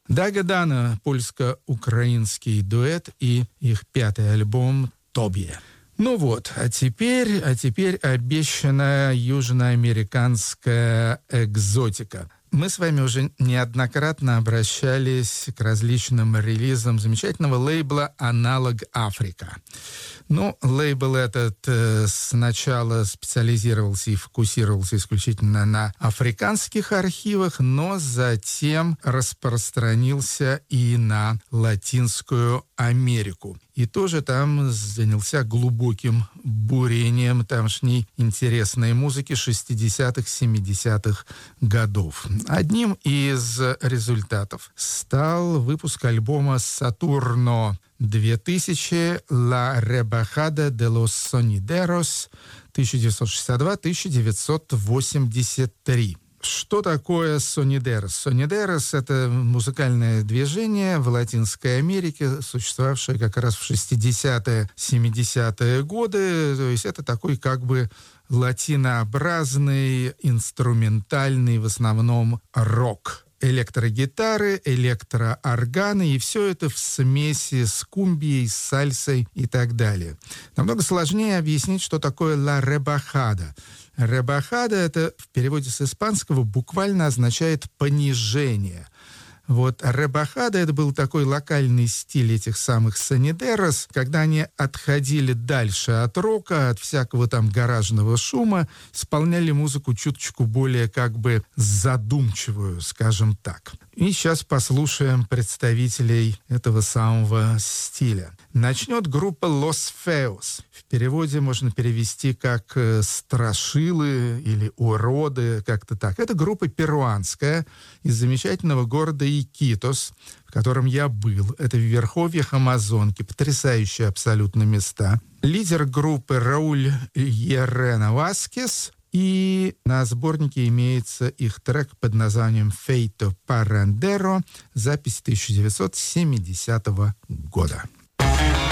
Дагадана — польско-украинский дуэт и их 5-й альбом «Тобье». Ну вот, а теперь обещанная южноамериканская экзотика. Мы с вами уже неоднократно обращались к различным релизам замечательного лейбла «Аналог Африка». Ну, лейбл этот сначала специализировался и фокусировался исключительно на африканских архивах, но затем распространился и на Латинскую Америку. И тоже там занялся глубоким бурением тамошней интересной музыки 60-х, 70-х годов. Одним из результатов стал выпуск альбома «Сатурно 2000. La Rebajada de los Sonideros» 1962-1983. Что такое сонидерос? Сонидерос — это музыкальное движение в Латинской Америке, существовавшее как раз в 60-е, 70-е годы. То есть это такой как бы латинообразный, инструментальный, в основном, рок. Электрогитары, электроорганы, и все это в смеси с кумбией, с сальсой и так далее. Намного сложнее объяснить, что такое «ла ребахада». Ребахада — это в переводе с испанского буквально означает «понижение». Вот ребахада — это был такой локальный стиль этих самых сонидерос, когда они отходили дальше от рока, от всякого там гаражного шума, исполняли музыку чуточку более как бы задумчивую, скажем так. И сейчас послушаем представителей этого самого стиля. Начнет группа «Los Feos». В переводе можно перевести как «страшилы» или «уроды», как-то так. Это группа перуанская из замечательного города Икитос, в котором я был. Это в верховьях Амазонки, потрясающие абсолютно места. Лидер группы Рауль Ерена Васкес. И на сборнике имеется их трек под названием «Feito Parrandero», запись 1970 года.